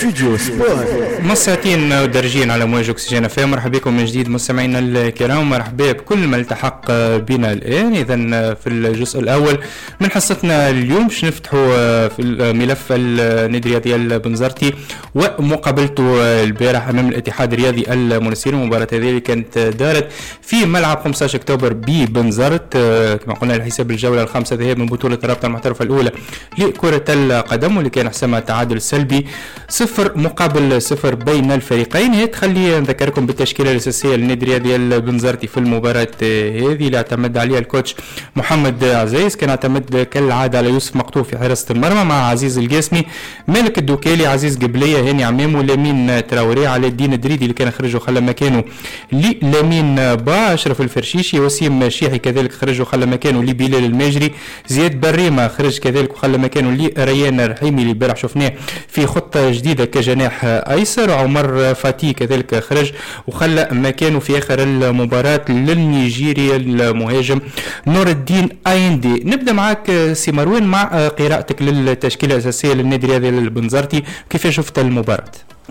استوديو سبور. مساعتين ودرجين على موج اكسجين اف ام. مرحبا بكم من جديد مستمعينا الكرام، مرحبا بكل ما التحق بنا الان. اذا في الجزء الاول من حصتنا اليوم باش نفتحوا في الملف النادي الرياضي البنزرتي ومقابلته البارح امام الاتحاد الرياضي المنسيري. المباراه هذه اللي كانت دارت في ملعب 15 اكتوبر ببنزرت كما قلنا لحساب الجوله الخامسه ذهاب من بطوله الرابطه المحترفه الاولى لكره القدم، واللي كان حسمها تعادل سلبي 0-0 بين الفريقين. هي تخلي نذكركم بالتشكيله الاساسيه للنادي الرياضي البنزرتي في المباراه هذه اللي اعتمد عليها الكوتش محمد عزيز. كان اعتمد كالعاده على يوسف مقطوف في حراسه المرمى مع عزيز القاسمي، مالك الدوكالي، عزيز قبليه، هاني عمامو، لامين تراوري، على الدين الدريدي اللي كان خرج وخلى مكانه لامين با، اشرف الفرشيشي، وسيم شيحي كذلك خرج وخلى مكانه لبلال الماجري، زياد بريمه خرج كذلك وخلى مكانه لريان الرحيمي اللي البارح شفناه في خطه جديده كجناح ايسر، وعمر فاتي كذلك خرج وخلى مكانه في اخر المباراه للنيجيري المهاجم نور الدين ايندي. نبدا معك سي مروان مع قراءتك للتشكيله الاساسيه للنادي الرياضي البنزرتي، كيف شفت المباراه؟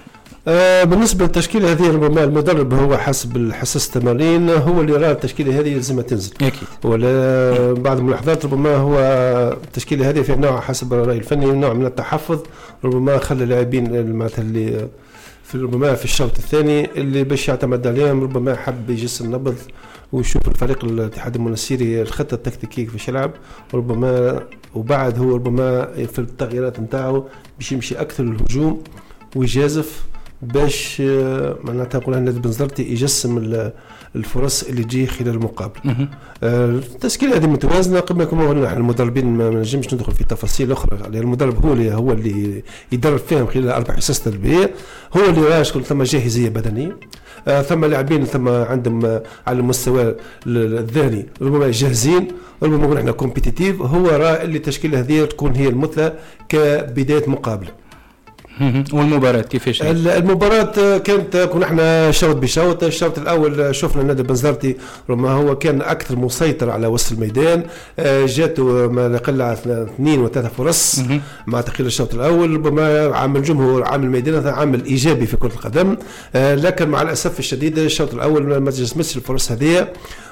بالنسبه للتشكيله هذه ربما المدرب هو حسب الحصص التمارين هو اللي راه التشكيله هذه لازمها تنزل اكيد، ولا بعض الملاحظات ربما هو التشكيله هذه في نوع حسب الراي الفني نوع من التحفظ، ربما خلى اللاعبين معناتها اللي في ربما في الشوط الثاني اللي باش يعتمد عليهم، ربما حب يجس النبض ويشوف الفريق الاتحاد المنسيري الخطه التكتيكيه كيفاش يلعب، وربما وبعد هو ربما في التغييرات نتاعو باش يمشي اكثر للهجوم ويجازف باش معناتها نقول النادي البنزرتي يجسم الفرص اللي تجي خلال المقابله. التشكيله هذه متوازنه كما قلنا المدربين ما نجمش ندخل في تفاصيل اخرى، يعني المدرب هو اللي يدرب فيهم خلال 4 حصص تدريبيه، هو اللي راش كل ثم جاهزيه بدنيه، ثم لاعبين ثم عندهم على المستوى الذهني ربما جاهزين، ربما نقول احنا كومبيتيتيف، هو راه اللي التشكيله هذه تكون هي المثلى كبدايه مقابله. والمباراة كيفاش؟ المباراة كانت كنا احنا شوط بشوط. الشوط الاول شفنا النادي البنزرتي ربما هو كان اكثر مسيطر على وسط الميدان، جاته ما يقل على 2 و 3 فرص مع تخيل الشوط الاول، ربما عامل جمهور عامل ميدان عامل ايجابي في كرة القدم، لكن مع الاسف الشديد الشوط الاول ما تجسمتش الفرص هذه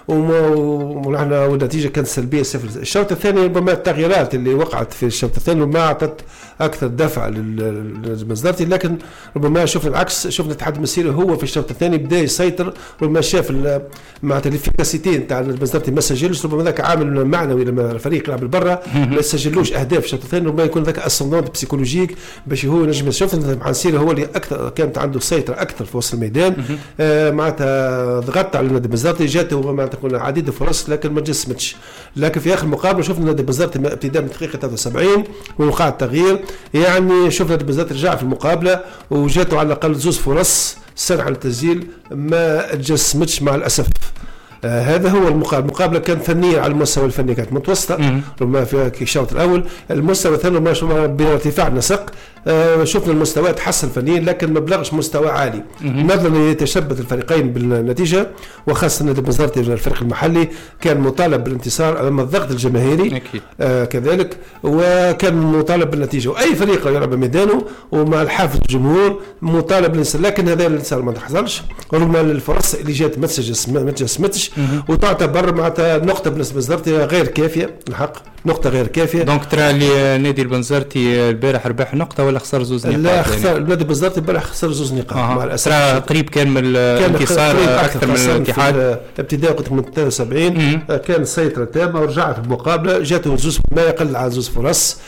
ونحن والنتيجه كانت سلبيه 0. الشوط الثاني ربما التغييرات اللي وقعت في الشوط الثاني ما اعطت اكثر دفع للبنزرتي، لكن ربما شفنا العكس، شفنا الاتحاد المنسيري هو في الشوط الثاني بدا يسيطر، ربما شاف معناتها الافيكاسيتي نتاع البنزرتي ما سجلش، ربما ذاك عامل معنوي لما الفريق يلعب برا ما سجلوش اهداف في الشوط الثاني، ربما يكون ذاك اسندونت بسيكولوجيك باش هو نجم. شفنا المنسيري هو اللي اكثر كانت عنده سيطره اكثر في وسط الميدان، معناتها ضغط على النادي البنزرتي، جاته معناتها كنا عديد الفرص لكن ما جسمتش، لكن في اخر مقابله شفنا النادي البنزرتي ابتداء من دقيقه 73 ووقع التغيير، يعني شفنا النادي البنزرتي رجع في المقابله وجاته على الاقل 2 فرص سرعه على التسجيل ما تجسمتش مع الاسف. هذا هو المقابله كانت فنيه على المستوى الفني كانت متوسطه ربما في الشوط الاول. المستوى الثاني ما بارتفاع نسق، شفنا المستوى تحسن فنيا لكن ما بلغش مستوى عالي، نظرا يتشبث الفريقين بالنتيجه، وخاصه النادي البنزرتي الفريق المحلي كان مطالب بالانتصار امام الضغط الجماهيري كذلك، وكان مطالب بالنتيجه، واي فريق يلعب ميدانه ومع الحافز الجمهور مطالب بالانتصار، لكن هذا الانتصار ما حصلش، رغم الفرص اللي جات ما تجسمتش وتعتبر معناتها نقطه بالنسبه للبنزرتي غير كافيه، الحق نقطه غير كافيه. دونك ترى اللي نادي البنزرتي البارح ربح نقطه ولا خسر 2 نقاط؟ لا خسر النادي البنزرتي البارح خسر 2 نقاط مع الاسف، قريب كان من الانتصار اكثر من الاتحاد ابتداء قلت من 73 كان السيطره تامه ورجعت المقابله جاته 2 ما يقل على 2 فرص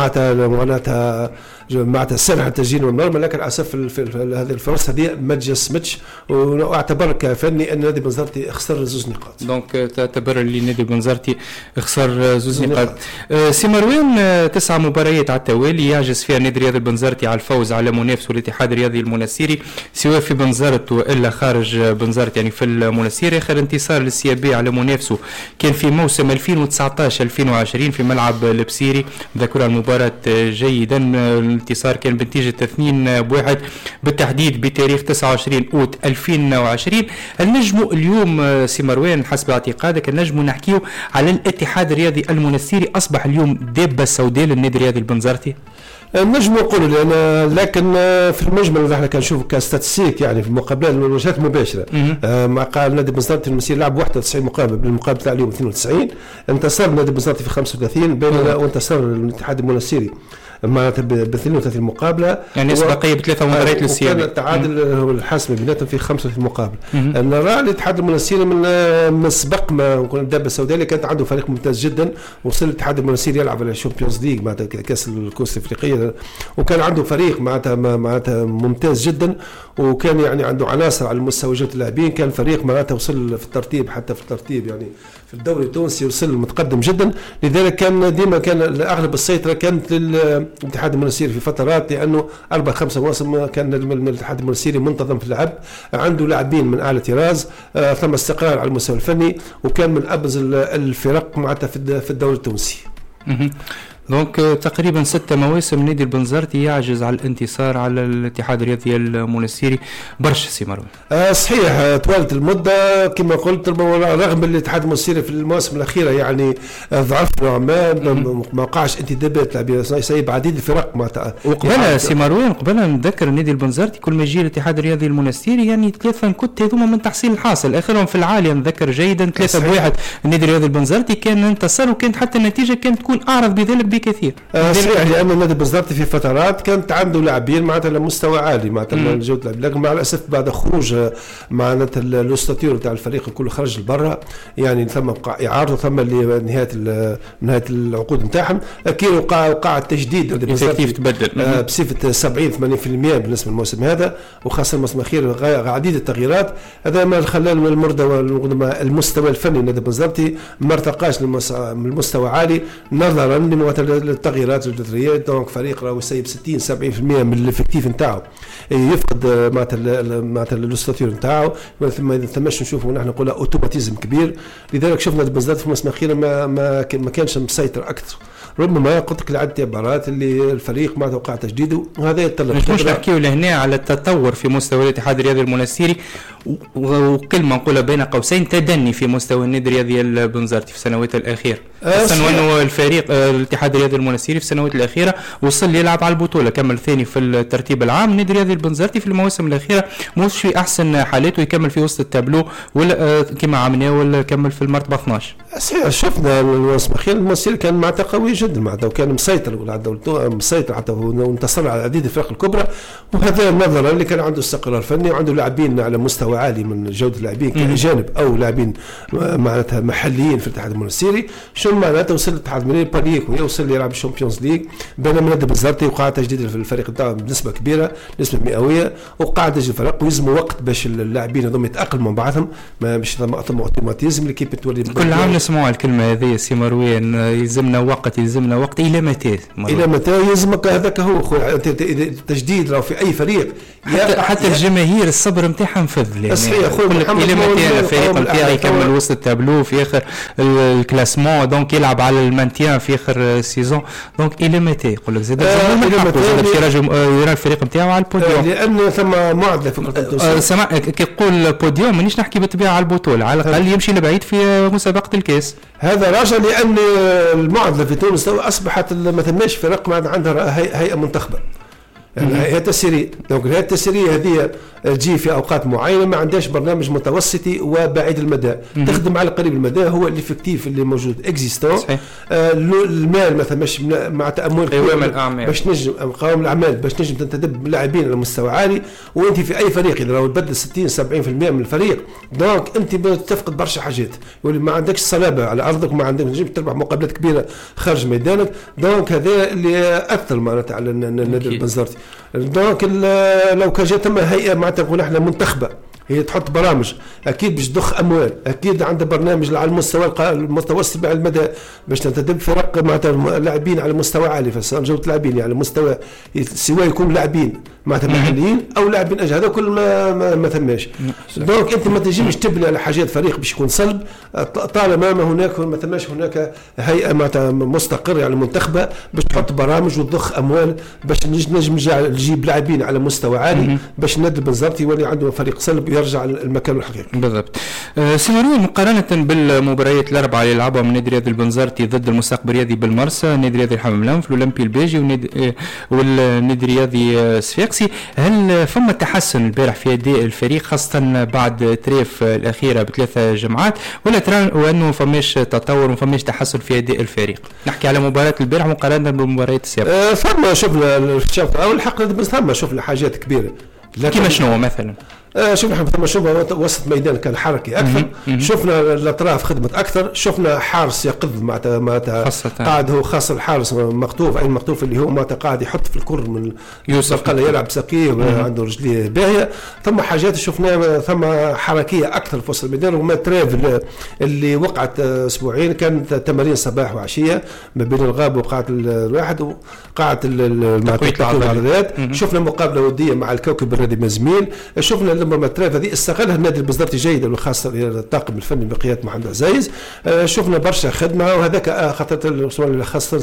معناتها سرعه التسجيل والمرمى، لكن للاسف هذه الفرص هذه ما تجسمتش، واعتبر كفني ان نادي البنزرتي خسر 2 نقاط. دونك تعتبر اللي نادي البنزرتي خسر 2 نقاط. سي مروان 9 مباريات على التوالي يعجز فيها نادي الرياضي البنزرتي على الفوز على منافسه الاتحاد الرياضي المنسيري سواء في بنزرت والا خارج بنزرت، يعني في المنسيري. اخر انتصار للسيابي على منافسه كان في موسم 2019-2020 في ملعب البسيري، ذكر المباراة جيدا. الانتصار كان بنتيجة 2-1 بالتحديد بتاريخ 29 أوت 2020. النجم اليوم سي مروان حسب اعتقادك النجم نحكيه على الاتحاد الرياضي المنستيري أصبح اليوم دابة سوداء للنادي الرياضي البنزرتي؟ النجم نقول لكن في المجمل اللي احنا كنشوف كاستاتستيك يعني في المقابلات المواجهات المباشره مع قال نادي بنزرتي المسير لعب 91 مقابله بالمقابله تاع اليوم 92 انتصر نادي بنزرتي في 35 بينما وانتصر الاتحاد المنستيري معناتها ب 32 مقابله يعني اسبقيه بثلاثه مباريات للسيادة. وكان التعادل هو الحاسم بيناتهم في 35 مقابله. نرى الاتحاد المنستيري من سبق ما نقول الدابه السوداء اللي كانت عنده فريق ممتاز جدا وصل الاتحاد المنستيري يلعب على الشامبيونز ليج معناتها كاس الافريقيه وكان عنده فريق معناتها ممتاز جدا وكان يعني عنده عناصر على مستوى جوده اللاعبين. كان فريق معناتها وصل في الترتيب حتى في الترتيب يعني في الدوري التونسي وصل متقدم جدا. لذلك كان ديما كان اغلب السيطره كانت الاتحاد المنستيري في فترات لانه 4-5 مواسم كان الاتحاد المنستيري منتظم في اللعب عنده لاعبين من اعلى طراز ثم استقرار على المستوى الفني وكان من ابرز الفرق معناتها في الدوري التونسي. دونك تقريبا 6 مواسم نادي البنزرتي يعجز على الانتصار على الاتحاد الرياضي المنستيري برشا سي مروان. صحيح طوالت المده كما قلت رغم الاتحاد المنستيري في المواسم الاخيره يعني ضعف نوعا ما وقعش انتدابات لاعبين سيب عديد الفرق معناتها. وقبلها سي مروان قبلها نتذكر النادي البنزرتي كل ما يجي الاتحاد الرياضي المنستيري يعني 3 نكت هذوما من تحصيل الحاصل اخرهم في العاليه نتذكر جيدا 3-1 النادي الرياضي البنزرتي كان انتصر وكانت حتى النتيجه كانت تكون اعرض بذلك بكثير. صحيح لان النادي البنزرتي في فترات كانت عنده لاعبين معناتها لمستوى عالي معناتها جوده لاعبين لكن مع الاسف بعد خروج معناتها الاستاتيور تاع الفريق الكل خرج لبرا يعني ثم وقع اعاره ثم نهايه العقود نتاعهم اكيد وقع التجديد البنزرتي تبدل بصفه 70-80% بالنسبه للموسم هذا وخاصه الموسم الاخير عديد التغييرات. هذا ما خلى المستوى الفني للنادي البنزرتي ما ارتقاش للمستوى عالي نظرا للتغييرات الجذريه. دونك فريق راهو يسيب 60-70% من الافكتيف نتاعو يفقد معناتها الاستاتيور نتاعو ما ثماش نشوفوا نحن نقولها اوتوماتيزم كبير. لذلك شفنا البنزرتي في الموسم الاخير ما كانش مسيطر اكثر ربما قلت لك عدة عبارات اللي الفريق ما توقع تجديده وهذا يتطلب مش نحكيو لهنا على التطور في مستوى الاتحاد الرياضي المنستيري وكلمة نقولها بين قوسين تدني في مستوى النادي الرياضي البنزرتي في السنوات الأخيرة خاصة وأنه الفريق الاتحاد الرياضي المنستيري في السنوات الأخيرة وصل يلعب على البطولة كمل ثاني في الترتيب العام. النادي الرياضي البنزرتي في المواسم الأخيرة مش في أحسن حالاته يكمل في وسط التابلو ولا كما عملناه ولا كمل في المرتبة 12. شفنا الموسم الأخير المنستيري كان معناتها قوي جدا معناتها وكان مسيطر مسيطر حتى وانتصر على عديد الفرق الكبرى وهذا نظرا اللي كان عنده استقرار فني وعنده لاعبين على مستوى عالي من جوده اللاعبين كاجانب او لاعبين معناتها محليين في الاتحاد المنستيري. شو معناتها وصل الاتحاد المنستيري باريك ويوصل يلعب الشامبيونز ليج بينما النادي البنزرتي وقع تجديد في الفريق نتاعو بنسبه كبيره نسبه مئويه وقع تجديد الفريق ويلزم وقت باش اللاعبين هذوما يتاقلموا مع بعضهم مش ثم اوتوماتيزم اللي كيف تولي كل عام نسمعوا الكلمه هذه سي مروان يلزمنا وقت الى متى يلزمك هذاك هو تجديد لو في اي فريق حتى الجماهير الصبر نتاعها مفذ يعني صحيح الى متى الفريق نتاعي يكمل وسط التابلو في اخر الكلاسمون دونك يلعب على المانتيان في اخر السيزون دونك الى متى يقول لك زاد يرى الفريق نتاعو على البوديوم لان ثم معادله في كره سمع كي يقول بوديوم مانيش نحكي بالطبيعه على البطوله على الاقل يمشي لبعيد في مسابقه الكاس. هذا راجع لان المعادله في تونس اصبحت ما ثماش فرق ما عندها هيئه منتخبه يعني هيئه تسييريه. دونك الهيئه التسييريه هذه تجي في اوقات معينه ما عندهاش برنامج متوسطي وبعيد المدى تخدم على قريب المدى هو الافكتيف اللي موجود اكزيستون المال ما ثماش مع تامل باش نجم قوام الاعمال باش نجم تنتدب لاعبين على مستوى عالي وانت في اي فريق اذا لو تبدل 60-70% من الفريق دونك انت بتفقد برشا حاجات يقول ما عندكش صلابه على ارضك ما عندك نجم تربح مقابلات كبيره خارج ميدانك. دونك هذا اللي اثر معناتها على النادي البنزرتي. دونك لو كان جات ثم هيئه معناتها نقول احنا منتخبه هي تحط برامج اكيد باش تضخ اموال، اكيد عندها برنامج على المستوى المتوسط على المدى باش تنتدب فرق معناتها لاعبين على مستوى عالي، جوده لاعبين يعني على مستوى سواء يكون لاعبين معناتها محليين او لاعبين اجانب، هذا كل ما ثماش. دونك انت ما تجيش تبني على حاجات فريق باش يكون صلب طالما ما ثماش هناك هيئه معناتها مستقره يعني منتخبه باش تحط برامج وتضخ اموال باش نجم نجيب لاعبين على مستوى عالي باش نادي بنزرتي يولي عنده فريق صلب ويرجع المكان الحقيقي. بالضبط. سميرون مقارنه بالمباريات الاربعه اللي لعبها من نادي رياضي البنزرتي ضد المستقبل الرياضي بالمرسى، نادي رياضي الحمام الانف، الاولمبي الباجي والنادي رياضي صفاقسي، هل فما تحسن البارح في اداء الفريق خاصه بعد تريف الاخيره بثلاثه جمعات، ولا ترى انه فماش تطور وفماش تحسن في اداء الفريق؟ نحكي على مباراه البارح مقارنه بالمباريات السابقه. ثم شفنا الشوط الاول حق ثم شفنا حاجات كبيره. كيما شنو مثلا؟ شفنا ثم شفنا وسط ميدان كان حركي اكثر، شفنا الاطراف خدمت اكثر، شفنا حارس يقظ معناتها قاعد هو خاص الحارس مقطوف عين مقطوف اللي هو معناتها قاعد يحط في الكر من يوسف قال يلعب سقيه عنده رجليه باهيه، ثم حاجات شفناها ثم حركيه اكثر في وسط الميدان. وما تريف اللي وقعت اسبوعين كانت تمارين صباح وعشيه ما بين الغاب وقاعه الواحد وقاعه العضلات. شفنا مقابله وديه مع الكوكب الرياضي مزميل، شفنا لما تريف هذه استغلها النادي البنزرتي جيدا وخاصه الطاقم الفني بقياده محمد عزايز. شفنا برشا خدمه وهذاك خاطر خاصه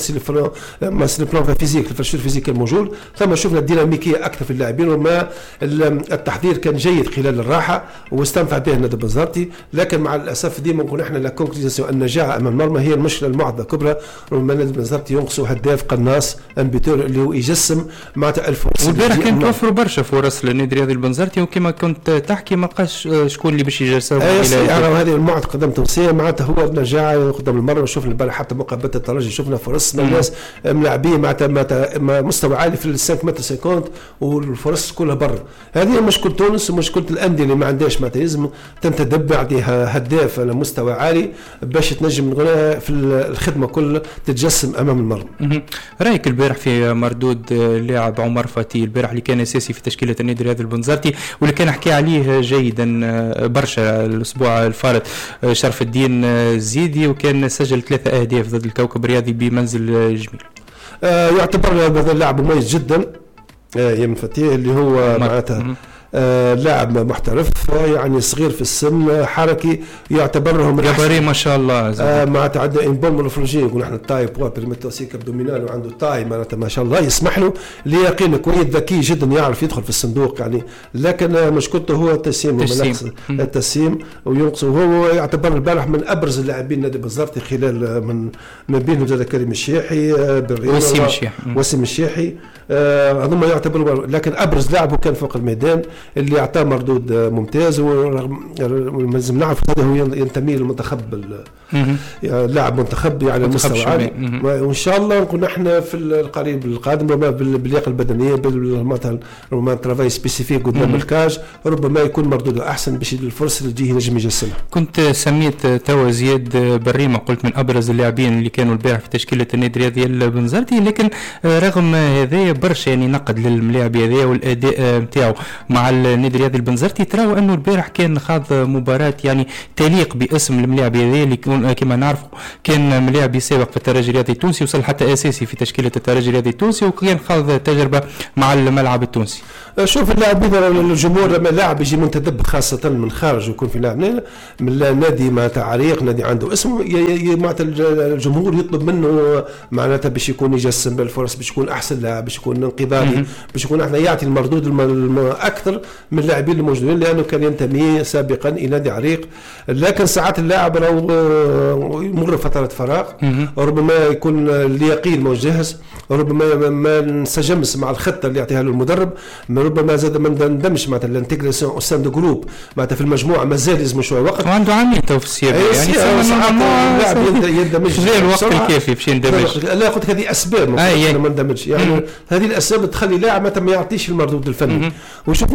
سيلفلون فيزيك الفرشور فيزيك الموجود، ثم شفنا الديناميكيه اكثر في اللاعبين وما التحضير كان جيد خلال الراحه واستمتع به النادي البنزرتي. لكن مع الاسف ديما نقول احنا لا كونكريزاسيون النجاح امام المرمى هي المشكله المعضله الكبرى. ربما النادي البنزرتي ينقصوا هداف قناص امبيتور اللي هو يجسم معناتها الفرص. والبارح كان توفر برشا فرص للنادي الرياضي البنزرتي وكما كنت تحكي ما بقاش شكون اللي باش يجسم يعني هذه المعد قدم تونسيه معناتها هو النجاح قدام المرمى. شفنا البارح حتى مقابله الترجي شفنا فرص الناس ملاعبين معناتها مستوى عالي في 5 متر 50 والفرص كلها برا. هذه مشكله تونس ومشكله الانديه اللي ما عندهاش معناتها لازم تنتدب عليها هداف على مستوى عالي باش تنجم في الخدمه كلها تتجسم امام المرمى. رايك البارح في مردود اللاعب عمر فاتي البارح اللي كان اساسي في تشكيله النادي الرياضي البنزرتي واللي كان حكي عليه جيدا برشا الاسبوع الفارط شرف الدين الزيدي وكان سجل 3 أهداف ضد الكوكب الرياضي بمنزل جميل. يعتبر هذا اللاعب مميز جدا يمن فتيه اللي هو معناتها لاعب محترف يعني صغير في السن حركي يعتبرهم جباري ما شاء الله معناتها عنده ان بون مورفولوجي يقول احنا التاي بوا بيرميتو سيك ابدومينال وعنده تاي معناتها ما شاء الله يسمح له ليقين كويس ذكي جدا يعرف يدخل في الصندوق يعني. لكن مشكلته هو التسييم وينقص. وهو يعتبر البارح من ابرز اللاعبين نادي بنزرتي خلال من بينهم زاد كريم الشيحي وسيم الشيحي هذوما يعتبروا. لكن ابرز لاعب كان فوق الميدان اللي اعطاه مردود ممتاز ولازم نعرف هذا هو ينتمي للمنتخب لاعب منتخب يعني المستوى عالي. وان شاء الله نكون احنا في القريب القادم ربما باللياقه البدنيه مثلا ربما ترافاي سبيسيفيك قدام الكاج ربما يكون مردوده احسن باش الفرص اللي تجيه نجم يجسمها. كنت سميت توا زياد بريمه قلت من ابرز اللاعبين اللي كانوا البارح في تشكيله النادي الرياضي البنزرتي، لكن رغم هذا برشا يعني نقد للملاعب هذا والاداء نتاعو مع النادي الرياضي البنزرتي. تراو انه البارح كان خاض مباراه يعني تليق باسم الملاعب هذا اللي كما نعرفوا كان ملاعب سابق في الترجي الرياضي التونسي وصل حتى اساسي في تشكيله الترجي الرياضي التونسي وكان خاض تجربه مع الملعب التونسي. شوف اللاعب اذا الجمهور لما لاعب يجي منتدب خاصه من خارج ويكون في لاعب من نادي معناتها عريق نادي عنده اسمه معناتها الجمهور يطلب منه معناتها باش يكون يجسم بالفرص باش يكون احسن لاعب باش يكون انقذابي باش يكون احنا يعطي المردود اكثر من اللاعبين الموجودين لانه كان ينتمي سابقا الى نادي عريق. لكن ساعات اللاعب لو يمر فتره فراغ ربما يكون اليقين مو جاهز ربما ما انسجمش مع الخطه اللي يعطيها له المدرب ربما زاد ما ندمش معناتها الانتجراسيون اوسان دو جروب معناتها في المجموعه مازال لازم شويه وقت وعنده عامين تو في السياق يعني ساعات اللاعب يندمج الوقت الكافي باش يندمج. لا قلت هذه اسباب ما ندمجش يعني هذه الاسباب تخلي لاعب ما يعطيش المردود الفني وشفنا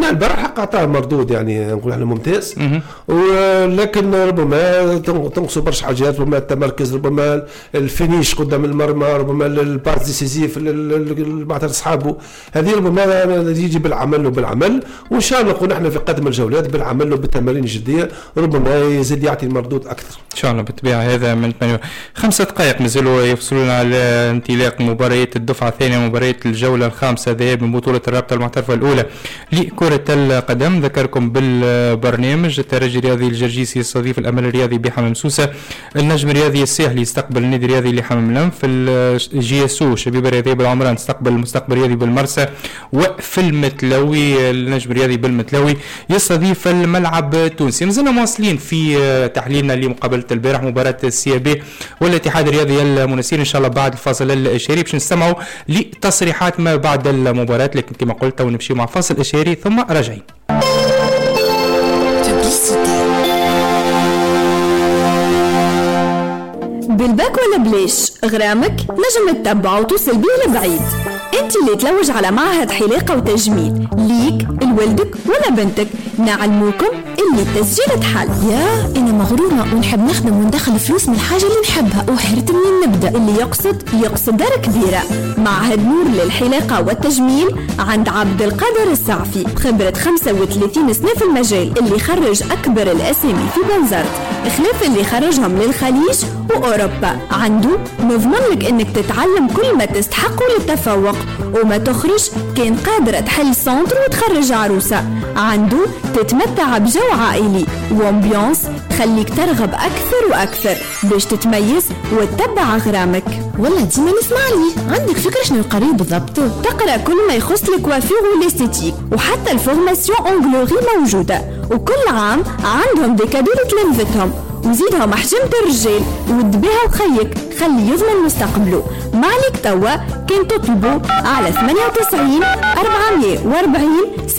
والله البارح حق عطاه مردود يعني نقول احنا ممتاز. ولكن ربما تنقصوا برشا حاجات، ربما التمركز، ربما الفينيش قدام المرمى، ربما الباس ديسيزيف مع اصحابه. هذه ربما يجي بالعمل وان شاء الله نكون احنا في قدم الجولات بالعمل وبالتمارين الجديه ربما يزيد يعطي المردود اكثر ان شاء الله. بالطبيعه هذا من 5 دقائق مازالوا يفصلون على انطلاق مباريات الدفعه الثانيه، مباريات الجوله الخامسه ذهاب من بطوله الرابطه المحترفه الاولى لكره القدم. ذكركم بالبرنامج الترجي الرياضي الجرجيسي يستضيف الامل الرياضي بحمام سوسه، النجم الرياضي الساحلي يستقبل النادي الرياضي لحمام لم، في الجي اس او شبيبه الرياضيه بالعمران تستقبل المستقبل الرياضي بالمرسى، وفي المتلوي النجم الرياضي بالمتلوي يستضيف الملعب التونسي. مازلنا مواصلين في تحليلنا لمقابله البارح مباراه السي بي والاتحاد الرياضي المنسير. ان شاء الله بعد الفاصل الاشاري باش نستمعوا لتصريحات ما بعد المباراه، لكن كما قلت ونمشي مع فاصل اشاري ثم راجعين. بالباك ولا بليش غرامك نجم تتبع وتوصل بيه لبعيد. انت اللي تلوج على معهد حلاقة وتجميل ليك لولدك ولا بنتك، نعلموكم اللي التسجيل تحل. يا انا مغرورة ونحب نخدم وندخل فلوس من الحاجة اللي نحبها وحرت منين نبدأ. اللي يقصد دار كبيرة. معهد نور للحلاقة والتجميل عند عبد القادر السعفي، خبرة 35 سنة في المجال، اللي خرج أكبر الأسامي في بنزرت خلاف اللي خرجهم للخليج وأوروبا. عنده نضمن لك انك تتعلم كل ما تستحق للتفوق وما تخرج كان قادرة تحل سنتر وتخرج عروسة. عنده تتمتع بجو عائلي وامبيونس خليك ترغب أكثر وأكثر باش تتميز وتتبع غرامك. والله ديما نسمع لي. عندك فكرة شنو القريب بالضبط؟ تقرأ كل ما يخص الكوافير والاستيتيك، وحتى الفورماسيون أونغلوري موجودة، وكل عام عندهم دي كادو لتلمفتهم، وزيدهم حجمة الرجال ودبيها وخيك خلي يضمن مستقبله. مالك توا كان تطلبوا على 98 440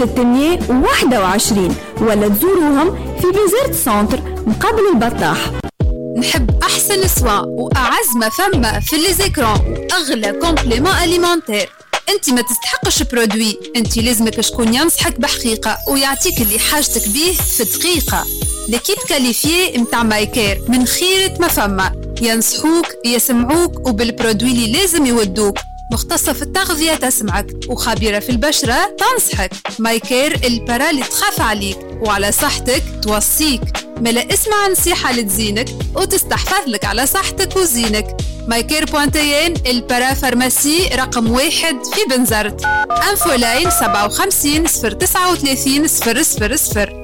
621 ولا تزوروهم في بنزرت سنتر مقابل البطاح. نحب أحسن سوا وأعز ما فما في ليزيكرون وأغلى كومبليمون أليمونتير. انت ما تستحقش برودوي، انت لازمك شكون ينصحك بحقيقة ويعطيك اللي حاجتك بيه في دقيقة. لكيب كاليفيي متاع مايكير من خيرة ما فما، ينصحوك يسمعوك وبالبرودوي اللي لازم يودوك. مختصة في التغذية تسمعك وخبيرة في البشرة تنصحك. مايكير البرا اللي تخاف عليك وعلى صحتك توصيك. ملا اسمع نصيحة لتزينك وتستحفظ لك على صحتك وزينك. مايكير بوانتيين البرا فارماسي رقم 1 في بنزرت. انفولاين 57 039 000.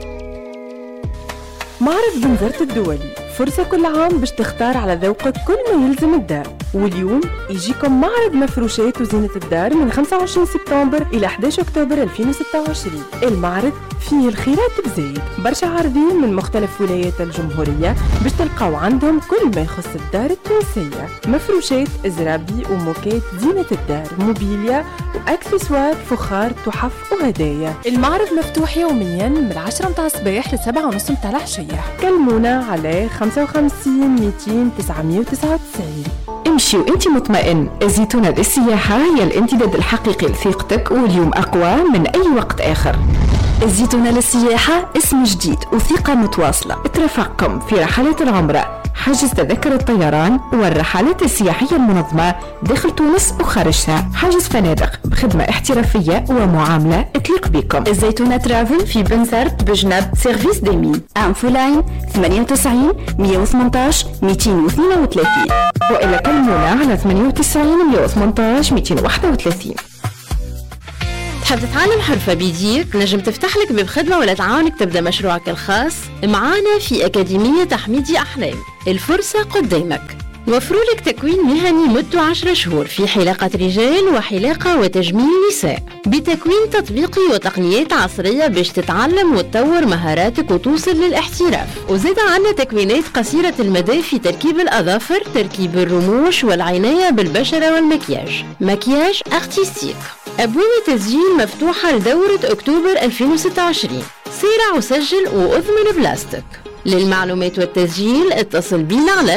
معرض بنزرت الدولي فرصة كل عام باش تختار على ذوقك كل ما يلزم الدار. واليوم يجيكم معرض مفروشات وزينة الدار من 25 سبتمبر إلى 11 أكتوبر 2026. المعرض فيه الخيرات بزايد، برشا عارضين من مختلف ولايات الجمهورية باش تلقاو عندهم كل ما يخص الدار التونسية، مفروشات، زرابي وموكات زينة الدار، موبيليا وأكسسوار، فخار، تحف وهدايا. المعرض مفتوح يوميا من 10 متاع الصباح ل 7:30 متاع العشية. كلمونا على 55 200 999. امشي وانت مطمئن. الزيتونة للسياحة هي الامتداد الحقيقي لثقتك واليوم أقوى من أي وقت آخر. الزيتونة للسياحة اسم جديد وثقة متواصلة. ترافقكم في رحلات العمرة، حجز تذكر الطيران والرحلات السياحية المنظمة داخل تونس وخارجها، حجز فنادق بخدمة احترافية ومعاملة تليق بكم. الزيتونة ترافل في بنزرت بجنب سيرفيس ديمين. انفولاين 98 118 232 وإلا كلمونا على 98 118 231. تحب تتعلم حرفة بيديك؟ نجم تفتح لك باب خدمة ولا تعاونك تبدأ مشروعك الخاص معانا في أكاديمية تحميدي أحلام. الفرصة قدامك. وفروا لك تكوين مهني مدته 10 شهور في حلاقة رجال وحلاقة وتجميل نساء، بتكوين تطبيقي وتقنيات عصرية باش تتعلم وتطور مهاراتك وتوصل للاحتراف. وزيد عنا تكوينات قصيرة المدى في تركيب الأظافر، تركيب الرموش والعناية بالبشرة والمكياج، مكياج ارتستيك. أبواب التسجيل مفتوحة لدورة أكتوبر 2026. سارع وسجل وأضمن بلاستيك. للمعلومات والتسجيل اتصل بينا على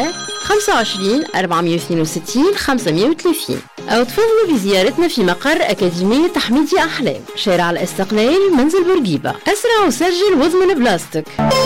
25 462 530 أو تفضلوا بزيارتنا في مقر أكاديمية تحميدي أحلام، شارع الاستقلال، منزل بورقيبة. أسرع وسجل واضمن بلاستيك.